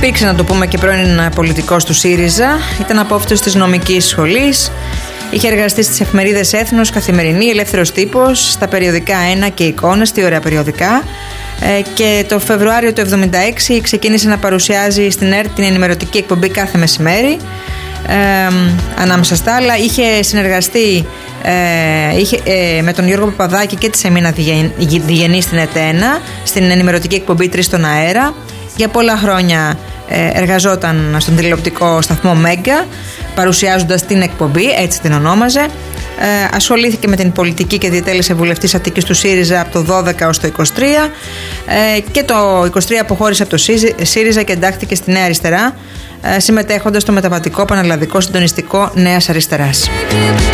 Υπήρξε, να το πούμε, και πρώην πολιτικός του ΣΥΡΙΖΑ. Ήταν απόφοιτος της νομικής σχολής. Είχε εργαστεί στις εφημερίδες Έθνος, Καθημερινή, Ελεύθερος Τύπος, στα περιοδικά Ένα και Εικόνες, τι ωραία περιοδικά. Και το Φεβρουάριο του 1976 ξεκίνησε να παρουσιάζει στην ΕΡΤ την ενημερωτική εκπομπή κάθε μεσημέρι. Ανάμεσα στα άλλα, είχε συνεργαστεί με τον Γιώργο Παπαδάκη και τη Σεμίνα Διγενή στην ΕΤΕΝΑ, στην ενημερωτική εκπομπή 3 στον αέρα. Για πολλά χρόνια εργαζόταν στον τηλεοπτικό σταθμό Μέγκα, παρουσιάζοντας την εκπομπή, έτσι την ονόμαζε. Ασχολήθηκε με την πολιτική και διετέλεσε βουλευτής Αττικής του ΣΥΡΙΖΑ από το 12 ως το 23, και το 23 αποχώρησε από το ΣΥΡΙΖΑ και εντάχθηκε στη Νέα Αριστερά, συμμετέχοντας στο μεταβατικό πανελλαδικό συντονιστικό Νέας Αριστεράς.